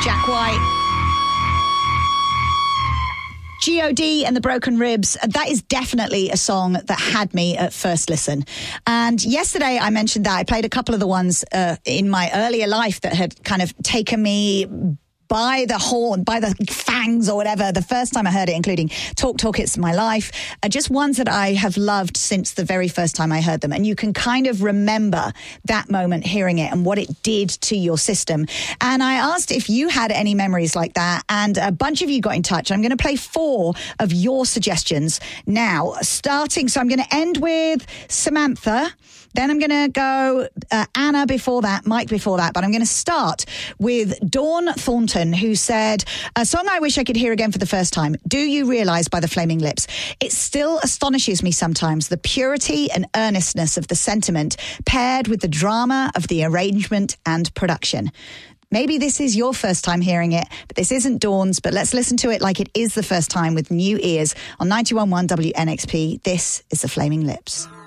Jack White. G.O.D. and the Broken Ribs, that is definitely a song that had me at first listen. And yesterday I mentioned that I played a couple of the ones in my earlier life that had kind of taken me by the horn, by the fangs or whatever, the first time I heard it, including Talk Talk, It's My Life, just ones that I have loved since the very first time I heard them. And you can kind of remember that moment hearing it and what it did to your system. And I asked if you had any memories like that, and a bunch of you got in touch. I'm going to play 4 of your suggestions now, starting, so I'm going to end with Samantha. Then I'm going to go Anna before that, Mike before that. But I'm going to start with Dawn Thornton, who said, a song I wish I could hear again for the first time, Do You Realise by the Flaming Lips. It still astonishes me sometimes, the purity and earnestness of the sentiment paired with the drama of the arrangement and production. Maybe this is your first time hearing it, but this isn't Dawn's, but let's listen to it like it is the first time with new ears on 91.1 WNXP. This is the Flaming Lips.